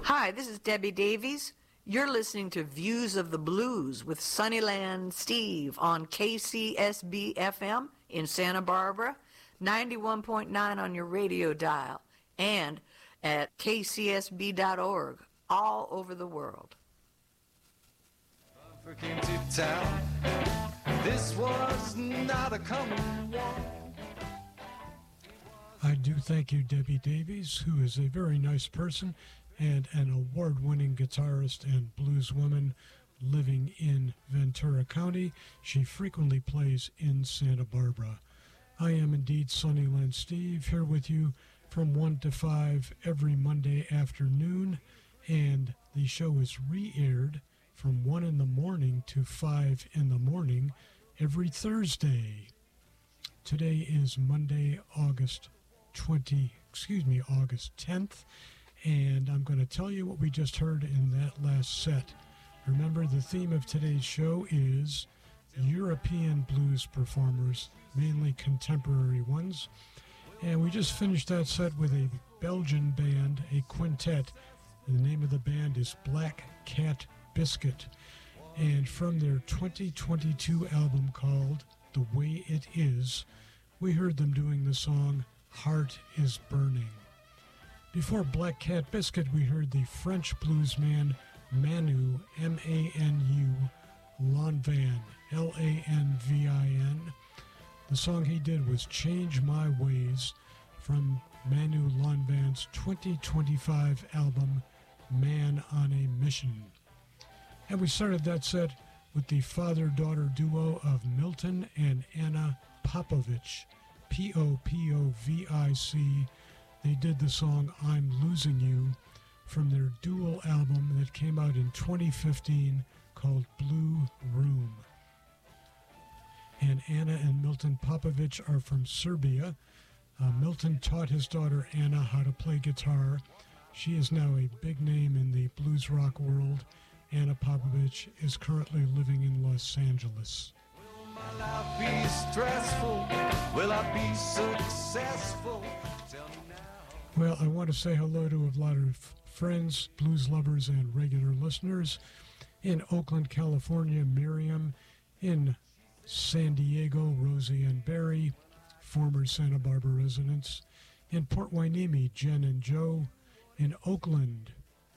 Hi, this is Debbie Davies. You're listening to Views of the Blues with Sunnyland Steve on KCSB-FM in Santa Barbara, 91.9 on your radio dial, and at kcsb.org, all over the world. Came to town. This was not a common one. I do thank you, Debbie Davies, who is a very nice person and an award-winning guitarist and blueswoman living in Ventura County. She frequently plays in Santa Barbara. I am indeed Sunnyland Steve, here with you from 1 to 5 every Monday afternoon, and the show is re-aired from 1 in the morning to 5 in the morning every Thursday. Today is Monday, August 10th, and I'm going to tell you what we just heard in that last set. Remember, the theme of today's show is European blues performers, mainly contemporary ones. And we just finished that set with a Belgian band, a quintet. The name of the band is Black Cat Biscuit. And from their 2022 album called The Way It Is, we heard them doing the song Heart is Burning. Before Black Cat Biscuit, we heard the French bluesman Manu, M-A-N-U, Lanvin, L-A-N-V-I-N. The song he did was Change My Ways from Manu Lanvin's 2025 album Man on a Mission. And we started that set with the father-daughter duo of Milton and Anna Popovic, P-O-P-O-V-I-C. They did the song I'm Losing You from their dual album that came out in 2015 called Blue Room. And Anna and Milton Popovic are from Serbia. Milton taught his daughter Anna how to play guitar. She is now a big name in the blues rock world. Anna Popovic is currently living in Los Angeles. Will my life be stressful? Will I be successful? Tell me now. Well, I want to say hello to a lot of friends, blues lovers, and regular listeners. In Oakland, California, Miriam. In San Diego, Rosie and Barry, former Santa Barbara residents. In Port Hueneme, Jen and Joe. In Oakland,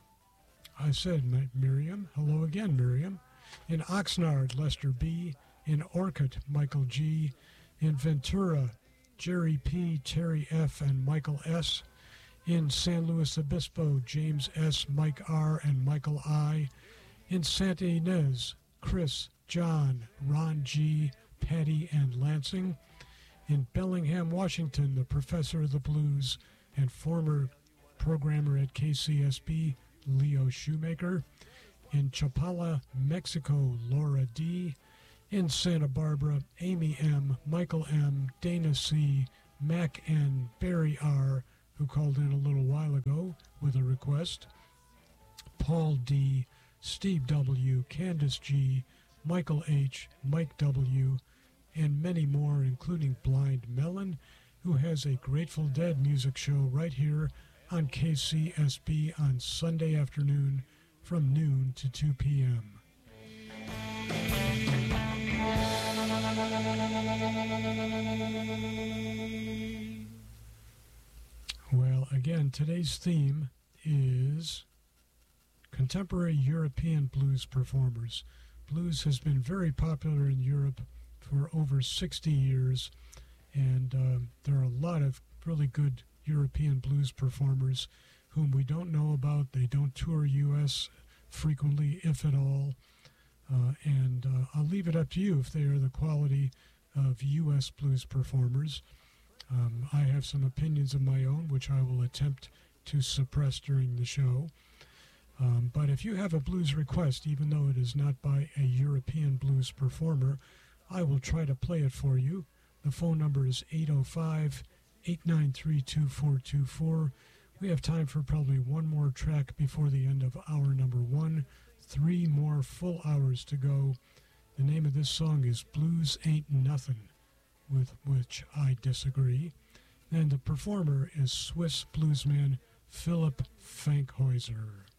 I said Miriam. Hello again, Miriam. In Oxnard, Lester B. In Orcutt, Michael G. In Ventura, Jerry P., Terry F., and Michael S. In San Luis Obispo, James S., Mike R., and Michael I. In Santa Ynez, Chris, John, Ron G., Patty, and Lansing. In Bellingham, Washington, the professor of the blues and former programmer at KCSB, Leo Shoemaker. In Chapala, Mexico, Laura D. In Santa Barbara, Amy M., Michael M., Dana C., Mac N., Barry R., who called in a little while ago with a request, Paul D., Steve W., Candace G., Michael H., Mike W., and many more, including Blind Melon, who has a Grateful Dead music show right here on KCSB on Sunday afternoon from noon to 2 p.m. Well, again, today's theme is contemporary European blues performers. Blues has been very popular in Europe for over 60 years, and there are a lot of really good European blues performers whom we don't know about. They don't tour U.S. frequently, if at all, and I'll leave it up to you if they are the quality of U.S. blues performers. I have some opinions of my own, which I will attempt to suppress during the show. But if you have a blues request, even though it is not by a European blues performer, I will try to play it for you. The phone number is 805-893-2424. We have time for probably one more track before the end of hour number 1. 3 more full hours to go. The name of this song is Blues Ain't Nothin', with which I disagree. And the performer is Swiss bluesman Philip Fankhäuser.